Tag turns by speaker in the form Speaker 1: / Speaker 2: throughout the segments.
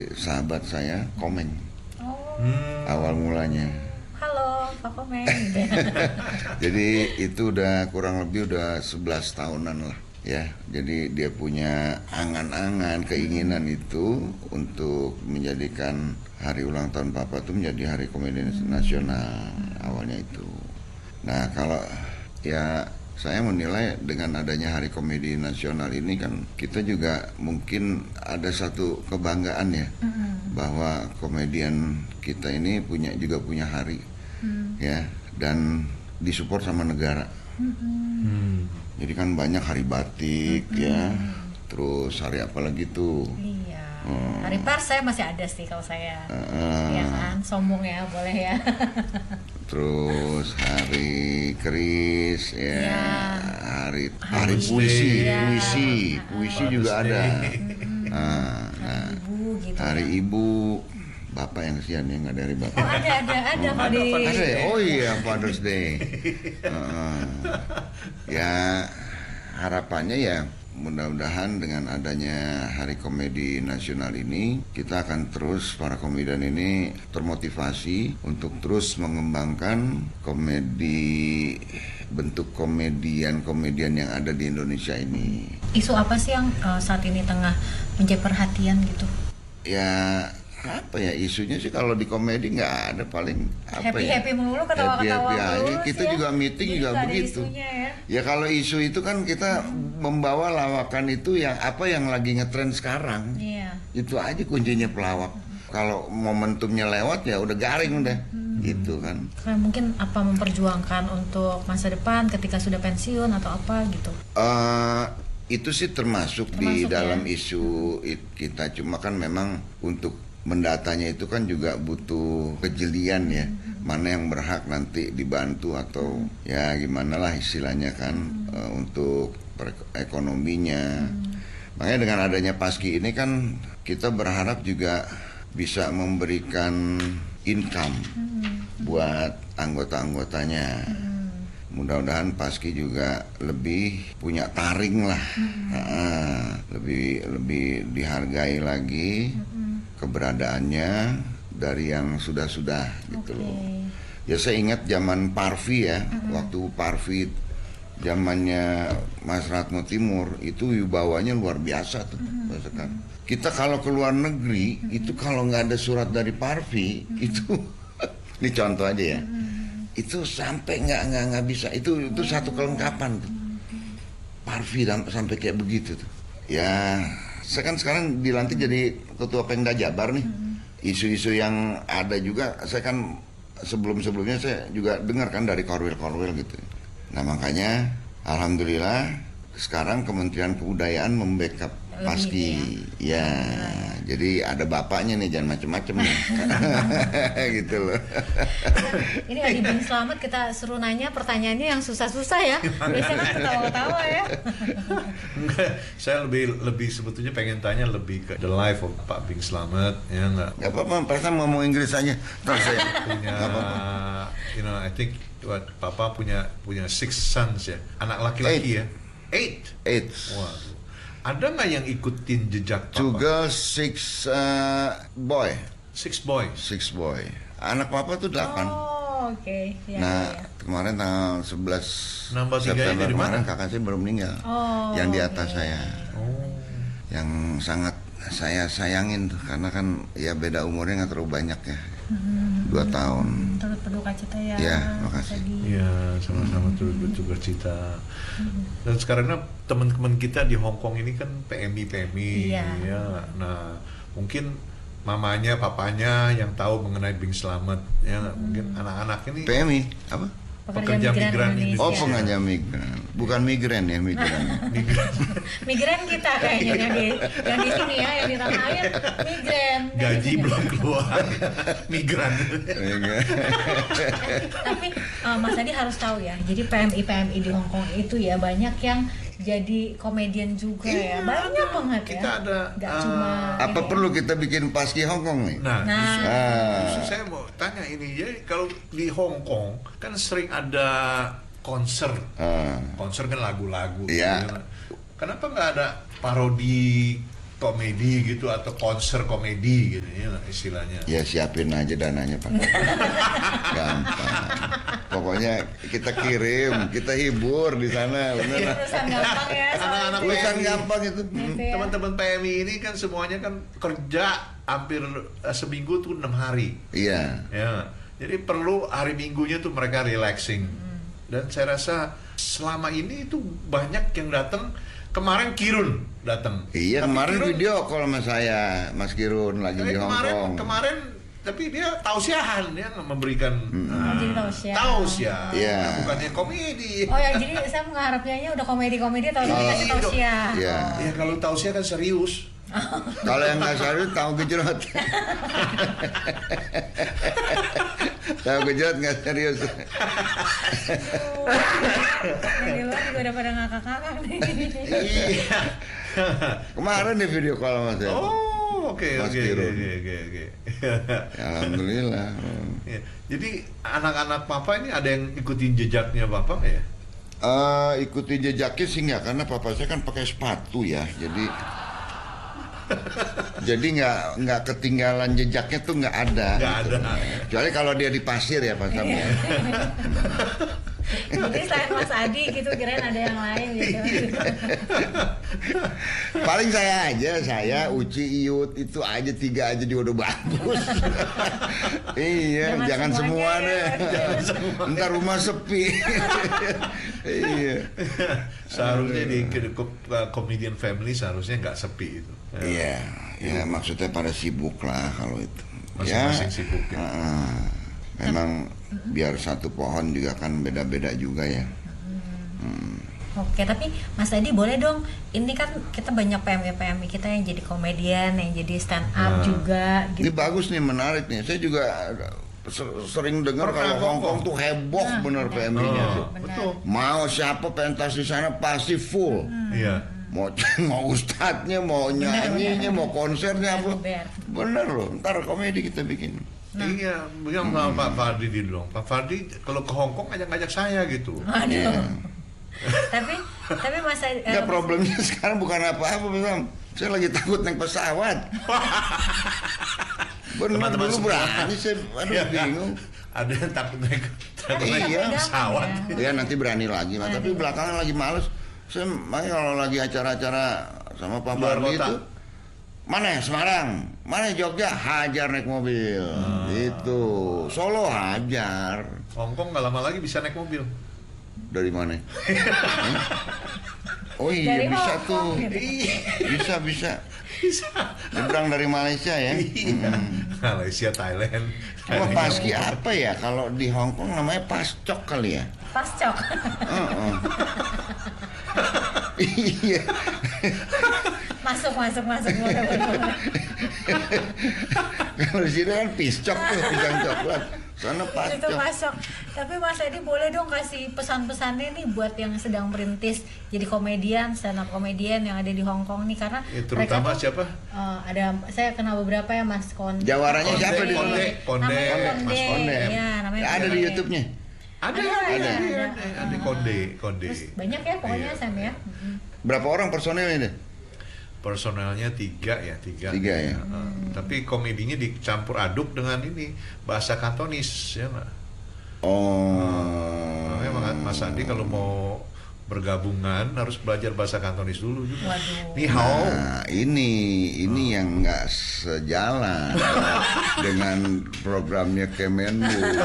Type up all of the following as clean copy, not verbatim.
Speaker 1: Sahabat saya Komeng.
Speaker 2: Oh.
Speaker 1: Awal mulanya.
Speaker 2: Halo, Pak Komeng. Gitu.
Speaker 1: Jadi itu udah kurang lebih udah 11 tahunan lah ya. Jadi dia punya angan-angan, keinginan itu untuk menjadikan hari ulang tahun Papa itu menjadi hari komedi nasional awalnya itu. Nah, kalau ya saya menilai dengan adanya Hari Komedi Nasional ini kan kita juga mungkin ada satu kebanggaan ya, bahwa komedian kita ini juga punya hari ya, dan disupport sama negara. Jadi kan banyak hari batik ya, terus hari apa lagi tuh?
Speaker 2: Iya. Hari Pers saya masih ada sih kalau saya. Ya kan, sombong ya, boleh ya.
Speaker 1: Terus hari keris ya,
Speaker 2: Ya.
Speaker 1: hari
Speaker 2: Hari
Speaker 1: puisi,
Speaker 2: ya.
Speaker 1: puisi juga ada.
Speaker 2: Hari Ibu gitu.
Speaker 1: Hari
Speaker 2: ya.
Speaker 1: Ibu, Bapak yang kesian ya, nggak dari Bapak.
Speaker 2: Oh, ada kalau di.
Speaker 1: Ada ya? Oh iya, Father's Day. Ya harapannya ya mudah-mudahan dengan adanya Hari Komedi Nasional ini kita akan terus, para komedian ini termotivasi untuk terus mengembangkan komedi, bentuk komedian yang ada di Indonesia ini.
Speaker 2: Isu apa sih yang saat ini tengah menjadi perhatian gitu?
Speaker 1: Ya apa ya isunya sih, kalau di komedi nggak ada, paling apa
Speaker 2: Happy melulu, ketawa-ketawa
Speaker 1: happy aja.
Speaker 2: melulu
Speaker 1: Kita
Speaker 2: ya.
Speaker 1: juga meeting
Speaker 2: Jadi
Speaker 1: juga
Speaker 2: nggak ada
Speaker 1: begitu
Speaker 2: isunya ya.
Speaker 1: ya. Kalau isu itu kan kita membawa lawakan itu yang apa yang lagi ngetren sekarang.
Speaker 2: Iya.
Speaker 1: Itu aja kuncinya pelawak. Kalau momentumnya lewat ya udah garing udah gitu kan.
Speaker 2: Kayak mungkin apa memperjuangkan untuk masa depan ketika sudah pensiun atau apa gitu.
Speaker 1: Itu sih termasuk di dalam isu kita, cuma kan memang untuk mendatanya itu kan juga butuh kejelian ya, mana yang berhak nanti dibantu atau ya gimana lah istilahnya kan, untuk ekonominya. Makanya dengan adanya Paski ini kan kita berharap juga bisa memberikan income buat anggota-anggotanya. Mudah-mudahan Paski juga lebih punya taring lah, lebih dihargai lagi keberadaannya dari yang sudah-sudah gitu loh. Ya saya ingat zaman Parvi ya, waktu Parvi zamannya Mas Ratno Timur itu wibawanya luar biasa tuh. Kita kalau ke luar negeri itu kalau nggak ada surat dari Parvi itu, ini contoh aja ya, itu sampai nggak bisa, itu satu kelengkapan tuh. Parvi sampai kayak begitu tuh. Ya saya kan sekarang dilantik jadi ketua Pemda Jabar nih. Isu-isu yang ada juga saya kan sebelumnya saya juga dengar kan dari korwil gitu. Nah makanya alhamdulillah sekarang Kementerian Kebudayaan membackup Paski ya. Jadi ada bapaknya nih, jangan macem-macem nih. Gitu loh.
Speaker 2: Ini Adi Bing Slamet kita suruh nanya pertanyaannya yang susah-susah ya. Biasanya kan ketawa-ketawa ya.
Speaker 3: Enggak, saya lebih sebetulnya pengen tanya lebih ke the life of Pak Bing Slamet ya enggak.
Speaker 1: Gak apa-apa, pertama ngomong Inggris aja. Terus saya
Speaker 3: Punya I think Papa punya 6 sons ya, anak laki-laki ya. 8. Waduh. Ada nggak yang ikutin jejak Papa?
Speaker 1: 2 girls, 6 boy.
Speaker 3: 6 boys.
Speaker 1: 6 boy. Anak Papa tuh 8.
Speaker 2: Oh, oke. Ya,
Speaker 1: Nah,
Speaker 2: ya.
Speaker 1: kemarin tanggal 11
Speaker 3: Nambah 3
Speaker 1: September
Speaker 3: dari mana?
Speaker 1: kemarin kakak saya baru meninggal.
Speaker 2: Oh,
Speaker 1: yang di atas saya.
Speaker 3: Oh.
Speaker 1: Yang sangat saya sayangin tuh, karena kan ya beda umurnya nggak terlalu banyak ya. 2 tahun.
Speaker 2: Turut berduka cita ya.
Speaker 1: Ya, makasih.
Speaker 3: Iya, sama-sama turut berduka cita. Dan sekarang teman-teman kita di Hong Kong ini kan PMI.
Speaker 2: Iya.
Speaker 3: Ya. Nah, mungkin mamanya, papanya yang tahu mengenai Bing Slamet ya, mungkin anak-anak ini
Speaker 1: PMI apa?
Speaker 3: Pekerja migran
Speaker 1: Oh,
Speaker 3: Indonesia.
Speaker 1: pengajar migran. Bukan migran ya, migran.
Speaker 2: Migran kita kayaknya yang di sini ya, yang di tanah air migran.
Speaker 3: Gaji belum keluar, migran.
Speaker 2: Tapi Mas Adi harus tahu ya, jadi PMI di Hong Kong itu ya banyak yang jadi komedian juga ya, banyak banget ya.
Speaker 3: Kita ada
Speaker 2: Nggak cuma
Speaker 1: Apa
Speaker 2: ini
Speaker 1: perlu kita bikin Paski Hong Kong nih?
Speaker 3: Nah, justru
Speaker 1: Ah.
Speaker 3: saya mau tanya ini, jadi kalau di Hong Kong kan sering ada konser, konser kan lagu-lagu.
Speaker 1: Iya.
Speaker 3: Kenapa nggak ada parodi komedi gitu atau konser komedi gitu ya istilahnya.
Speaker 1: Ya siapin aja dananya Pak. Gampang. Pokoknya kita kirim, kita hibur di sana, bener.
Speaker 2: Urusan gampang ya.
Speaker 3: Anak-anak
Speaker 1: Urusan
Speaker 3: PMI.
Speaker 1: gampang itu.
Speaker 3: Teman-teman PMI ini kan semuanya kan kerja hampir seminggu tuh 6 hari.
Speaker 1: Iya.
Speaker 3: Ya. Jadi perlu hari Minggunya tuh mereka relaxing. Dan saya rasa selama ini itu banyak yang datang. Kemarin Kirun datang.
Speaker 1: Iya,
Speaker 3: Tapi
Speaker 1: kemarin
Speaker 3: Kirun,
Speaker 1: video call sama saya, Mas Kirun lagi di Hong Kong.
Speaker 3: Kemarin tapi dia tausiahan, dia memberikan
Speaker 2: Jadi tausiah.
Speaker 3: tausiah,
Speaker 1: Iya.
Speaker 3: bukannya komedi.
Speaker 2: Oh ya, jadi saya mengharapnya udah komedi-komedi atau dikasih tausiah.
Speaker 1: Iya.
Speaker 3: Ya kalau tausiah kan serius.
Speaker 1: Kalau yang nggak serius tahu gejrot. Tahu gejrot nggak serius.
Speaker 2: Yang di luar juga udah pada ngakak-ngakak nih.
Speaker 3: Iya.
Speaker 1: Kemarin di video call sama saya.
Speaker 3: Oh, oke.
Speaker 1: Mas Kirun. Alhamdulillah.
Speaker 3: Ya, jadi anak-anak papa ini ada yang ikutin jejaknya papa nggak ya?
Speaker 1: Ikuti jejaknya sih nggak, karena papa saya kan pakai sepatu ya, jadi nggak ketinggalan jejaknya tuh nggak ada.
Speaker 3: Nggak
Speaker 1: gitu.
Speaker 3: ada.
Speaker 1: Kecuali kalau dia di pasir ya Pak Sam ya.
Speaker 2: Jadi selain Mas Adi gitu, kirain ada yang lain gitu.
Speaker 1: Paling saya Uci, Iyut itu aja 3 aja juga udah bagus. Iya, jangan semua deh. Ntar rumah sepi. Iya.
Speaker 3: Seharusnya di comedian family seharusnya nggak sepi itu.
Speaker 1: Iya, ya maksudnya pada sibuk lah kalau itu.
Speaker 3: Masing-masing sibuk ya.
Speaker 1: Memang biar satu pohon juga kan beda-beda juga ya.
Speaker 2: Oke, tapi Mas Adi boleh dong, ini kan kita banyak PMI kita yang jadi komedian, yang jadi stand up juga
Speaker 1: Ini
Speaker 2: gitu.
Speaker 1: bagus nih, menarik nih. Saya juga sering dengar kalau Hong Kong tuh heboh bener PMI-nya tuh.
Speaker 3: Betul.
Speaker 1: Mau siapa pentas di sana pasti full.
Speaker 3: Iya.
Speaker 1: Mau ustadznya, mau nyanyinya, mau konsernya apa. Bener loh, ntar komedi kita bikin.
Speaker 3: Iya, bilang sama Pak Fardi dulu dong. Pak Fardi kalau ke Hong Kong ngajak saya gitu.
Speaker 2: Aduh.
Speaker 1: Iya.
Speaker 2: tapi Mas Adi,
Speaker 1: Ya problemnya sekarang bukan apa-apa, Bang. Saya lagi takut naik pesawat. Bener
Speaker 3: Teman-teman
Speaker 1: dulu
Speaker 3: semua.
Speaker 1: berani saya, aduh
Speaker 3: Iya.
Speaker 1: bingung.
Speaker 3: Ada yang takut naik
Speaker 1: Iya.
Speaker 3: pesawat.
Speaker 1: Ya nanti berani lagi, Mas. Tapi belakangan lagi males. Saya kalau lagi acara-acara sama Pak
Speaker 3: Luar
Speaker 1: Fardi
Speaker 3: kota.
Speaker 1: itu, mana ya Semarang, mana ya Jogja, hajar naik mobil. Gitu. Solo hajar.
Speaker 3: Hong Kong nggak lama lagi bisa naik mobil.
Speaker 1: Dari mana? Oh iya,
Speaker 2: Dari
Speaker 1: bisa
Speaker 2: Hong
Speaker 1: tuh.
Speaker 2: Kong, gitu.
Speaker 1: Bisa. Nyebrang dari Malaysia ya.
Speaker 3: Iya. Malaysia, Thailand.
Speaker 1: Wah, paski apa ya? Kalau di Hong Kong namanya pascok kali ya?
Speaker 2: pascok.
Speaker 1: Iya.
Speaker 2: masuk boleh.
Speaker 1: Kalau di sini kan piscok tuh, pisang coklat. Sana
Speaker 2: Itu
Speaker 1: pascok.
Speaker 2: masuk. Tapi Mas Adi boleh dong kasih pesan-pesannya nih buat yang sedang merintis jadi komedian, stand up komedian yang ada di Hong Kong nih, karena
Speaker 3: Ya, terutama
Speaker 2: mereka tuh,
Speaker 3: siapa?
Speaker 2: ada saya kenal beberapa ya, Mas Konde.
Speaker 1: Jawarannya siapa di
Speaker 3: Konde,
Speaker 1: sana?
Speaker 3: Konde,
Speaker 2: Namanya
Speaker 1: Mas Konde.
Speaker 2: Iya, namanya
Speaker 1: Ada
Speaker 2: Konde.
Speaker 1: di YouTube-nya.
Speaker 3: Ada. Konde.
Speaker 2: Terus banyak ya pokoknya
Speaker 3: Iya.
Speaker 2: Sam ya.
Speaker 1: Berapa orang personelnya ini?
Speaker 3: Personelnya tiga.
Speaker 1: Tiga ya?
Speaker 3: Tapi komedinya dicampur aduk dengan ini bahasa Kantonis ya nggak?
Speaker 1: Oh.
Speaker 3: Makanya Mas Andi kalau mau bergabungan harus belajar bahasa Kantonis dulu juga.
Speaker 2: Waduh.
Speaker 3: Ni hao.
Speaker 1: Nah, ini yang nggak sejalan dengan programnya Kemenlu.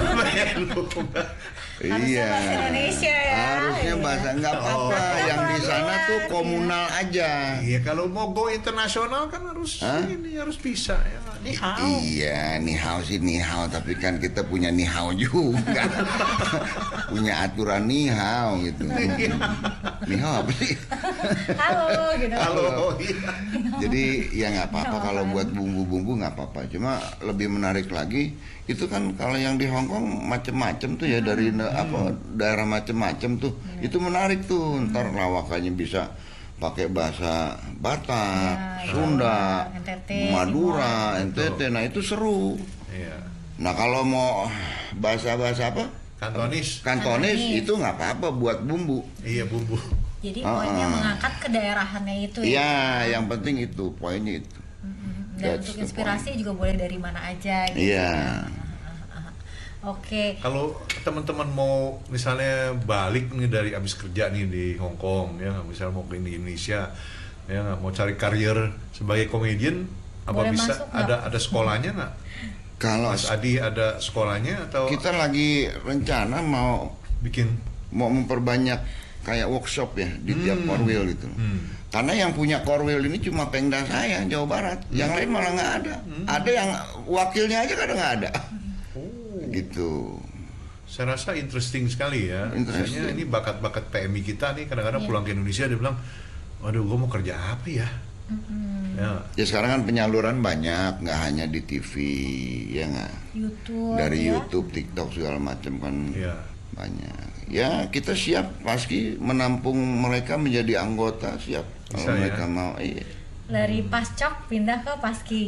Speaker 2: Harusnya bahasa Indonesia ya.
Speaker 1: Harusnya bahasa nggak apa-apa.
Speaker 2: Iya.
Speaker 1: Yang di sana
Speaker 2: Pelabuhan,
Speaker 1: tuh
Speaker 2: ya.
Speaker 1: komunal aja.
Speaker 3: Iya, kalau mau go internasional kan harus
Speaker 1: Hah?
Speaker 3: ini harus bisa ya. Ni hao.
Speaker 1: Iya, ni hao sih ni hao, tapi kan kita punya ni hao juga. Punya aturan ni hao gitu. Ni hao apa sih?
Speaker 2: Halo gitu.
Speaker 3: Halo. Iya.
Speaker 1: Jadi ya nggak apa-apa kalau buat bumbu-bumbu nggak apa-apa. Cuma lebih menarik lagi itu kan kalau yang di Hong Kong macem-macem tuh ya, dari daerah macem-macem tuh. Itu menarik tuh. Ntar lawakannya bisa pakai bahasa Batak,
Speaker 2: Ya,
Speaker 1: Sunda,
Speaker 2: NTT,
Speaker 1: Madura,
Speaker 3: Timur.
Speaker 1: NTT. Nah itu seru.
Speaker 3: Iya.
Speaker 1: Nah kalau mau bahasa-bahasa apa?
Speaker 3: Kantonis.
Speaker 1: Kantonis itu nggak apa-apa buat bumbu.
Speaker 3: Iya, bumbu.
Speaker 2: Jadi poinnya mengangkat kedaerahannya itu ya.
Speaker 1: Iya, yang penting itu poinnya itu.
Speaker 2: Dan untuk inspirasi juga boleh dari mana aja gitu.
Speaker 1: Iya.
Speaker 2: Oke.
Speaker 3: Kalau teman-teman mau misalnya balik nih dari abis kerja nih di Hong Kong ya, misalnya mau ke Indonesia ya, mau cari karir sebagai komedian, apa
Speaker 2: boleh
Speaker 3: bisa
Speaker 2: masuk,
Speaker 3: ada sekolahnya nggak?
Speaker 1: Kalau
Speaker 3: Mas Adi ada sekolahnya atau
Speaker 1: kita lagi rencana mau memperbanyak kayak workshop ya di tiap Korwil gitu. Karena yang punya Korwil ini cuma Pengda saya Jawa Barat, yang lain malah nggak ada. Ada yang wakilnya aja kadang nggak ada. Gitu.
Speaker 3: Saya rasa interesting sekali ya. Misalnya ini bakat-bakat PMI kita nih kadang-kadang pulang ke Indonesia dia bilang, waduh gue mau kerja apa ya?
Speaker 1: Ya sekarang kan penyaluran banyak, nggak hanya di TV ya nggak.
Speaker 2: YouTube.
Speaker 1: Dari
Speaker 2: ya?
Speaker 1: YouTube, TikTok segala macam kan banyak. Ya kita siap pasti menampung mereka menjadi anggota, siap
Speaker 3: bisa,
Speaker 1: kalau mereka
Speaker 3: ya?
Speaker 1: mau. Iya.
Speaker 2: Dari Pascok pindah ke Paski.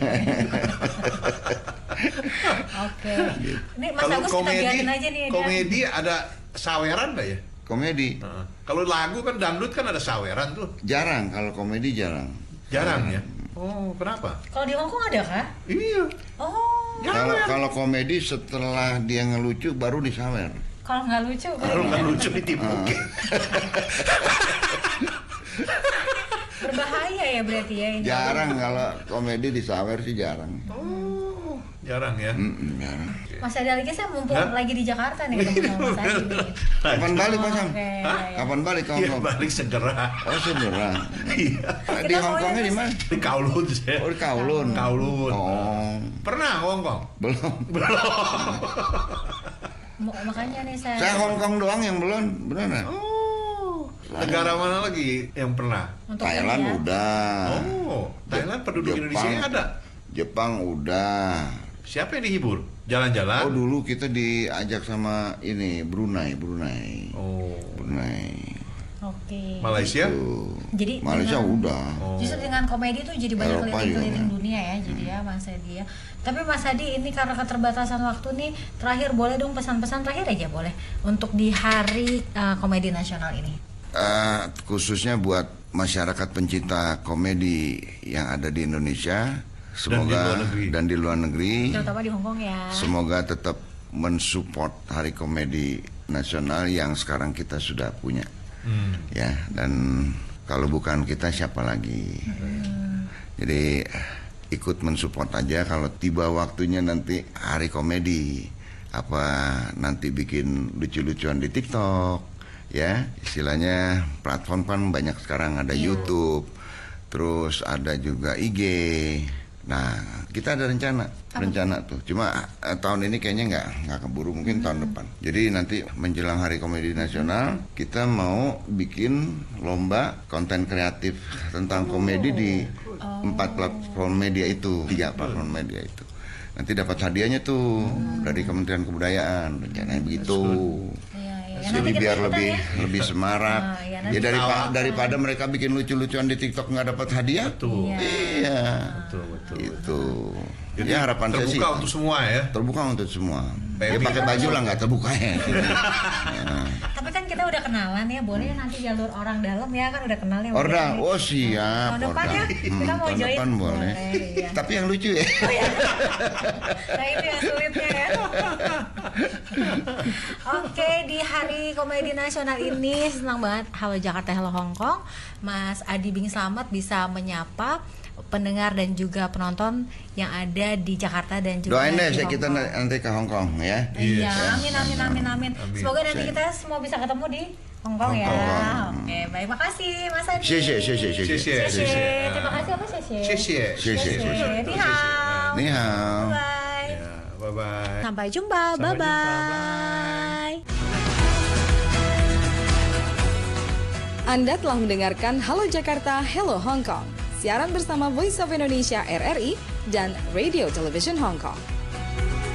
Speaker 2: Oke. Ini Mas
Speaker 3: Kalau
Speaker 2: Agus kita biarin aja nih.
Speaker 3: Komedi ada saweran nggak ya?
Speaker 1: Komedi.
Speaker 3: Kalau lagu kan dangdut kan ada saweran tuh.
Speaker 1: Jarang, kalau komedi jarang.
Speaker 3: Jarang ya? Oh, kenapa?
Speaker 2: Kalau di Hongkong ada kah?
Speaker 3: Iya.
Speaker 2: Oh.
Speaker 1: Kalau komedi setelah dia ngelucu baru disawer.
Speaker 2: Kalau nggak lucu,
Speaker 3: Kalau nggak lucu ditipukin.
Speaker 2: berbahaya ya berarti ya ini.
Speaker 1: Jarang kalau komedi disawer sih jarang.
Speaker 3: Oh, jarang ya?
Speaker 1: Jarang.
Speaker 2: Mas Adi lagi saya mumpung lagi di Jakarta nih ketemu sama Mas Adi nih.
Speaker 1: Kapan balik Mas Sam?
Speaker 2: Oke,
Speaker 1: Kapan balik ke
Speaker 3: Iya,
Speaker 1: Hongkong?
Speaker 3: balik segera.
Speaker 1: Oh segera.
Speaker 3: Iya.
Speaker 1: Di Hongkongnya di mana?
Speaker 3: Di Kowloon saya.
Speaker 1: Oh di Kowloon.
Speaker 3: Kowloon.
Speaker 1: Oh
Speaker 3: Pernah ke Hongkong?
Speaker 1: belum.
Speaker 2: Makanya nih saya.
Speaker 1: Saya Hongkong doang yang belum, beneran.
Speaker 3: Oh, negara mana lagi yang pernah?
Speaker 2: Untuk
Speaker 1: Thailand
Speaker 2: ini ya.
Speaker 1: udah.
Speaker 3: Oh, Thailand penduduk Indonesia ada.
Speaker 1: Jepang udah.
Speaker 3: Siapa yang dihibur? Jalan-jalan?
Speaker 1: Oh dulu kita diajak sama ini Brunei.
Speaker 3: Oh.
Speaker 1: Brunei.
Speaker 2: Oke.
Speaker 3: Malaysia?
Speaker 2: Jadi
Speaker 1: Malaysia udah.
Speaker 2: Justru dengan komedi tuh jadi banyak
Speaker 1: Eropa
Speaker 2: keliling-keliling
Speaker 1: juga.
Speaker 2: dunia ya, jadi ya Mas Adi ya. Tapi Mas Adi ini karena keterbatasan waktu nih, terakhir boleh dong pesan-pesan terakhir aja boleh untuk di Hari Komedi Nasional ini.
Speaker 1: Khususnya buat masyarakat pencinta komedi yang ada di Indonesia, semoga dan di luar negeri,
Speaker 2: Terutama di Hongkong ya.
Speaker 1: semoga tetap mensupport Hari Komedi Nasional yang sekarang kita sudah punya. Ya, dan kalau bukan kita siapa lagi? Jadi ikut mensupport aja kalau tiba waktunya nanti Hari Komedi, apa nanti bikin lucu-lucuan di TikTok, ya istilahnya platform kan banyak sekarang, ada YouTube, terus ada juga IG. Nah kita ada rencana tuh, cuma tahun ini kayaknya nggak keburu, mungkin tahun depan. Jadi nanti menjelang Hari Komedi Nasional kita mau bikin lomba konten kreatif tentang komedi di 4 platform media itu, 3 platform media itu. Nanti dapat hadiahnya tuh dari Kementerian Kebudayaan, rencananya begitu. Jadi biar lebih semarak. Ya daripada mereka bikin lucu-lucuan di TikTok nggak dapat hadiah.
Speaker 3: Betul.
Speaker 1: Iya.
Speaker 3: Betul.
Speaker 1: Itu.
Speaker 3: Jadi
Speaker 1: Ya harapan saya sih
Speaker 3: terbuka untuk semua ya.
Speaker 1: terbuka untuk semua.
Speaker 3: PMI.
Speaker 1: Ya pakai baju lah nggak terbuka ya.
Speaker 2: Tapi kan kita udah kenalan ya, boleh nanti jalur orang dalam ya, kan udah kenal ya.
Speaker 1: Orda, oh siap.
Speaker 2: Tahun depan ya, kita mau
Speaker 1: tahun
Speaker 2: join.
Speaker 1: depan boleh.
Speaker 2: Iya.
Speaker 1: Tapi yang lucu ya.
Speaker 2: Oh ya. Nah itu yang sulitnya ya. Oke, di Hari Komedi Nasional ini senang banget Halo Jakarta, Halo Hongkong, Mas Adi Bing Slamet bisa menyapa pendengar dan juga penonton yang ada di Jakarta dan juga
Speaker 1: Doain deh
Speaker 2: di
Speaker 1: kita
Speaker 2: Hongkong.
Speaker 1: nanti ke Hongkong ya.
Speaker 2: Iya, amin. Semoga nanti kita semua bisa ketemu di Hongkong ya. Oke, baik, makasih Mas Adi.
Speaker 3: Xie.
Speaker 2: Terima kasih apa Xie.
Speaker 3: Xie.
Speaker 1: Ni hao.
Speaker 2: Bye.
Speaker 3: Ya, bye-bye.
Speaker 2: Sampai jumpa. Bye-bye.
Speaker 4: Anda telah mendengarkan Halo Jakarta, Hello Hong Kong. Siaran bersama Voice of Indonesia RRI dan Radio Television Hong Kong.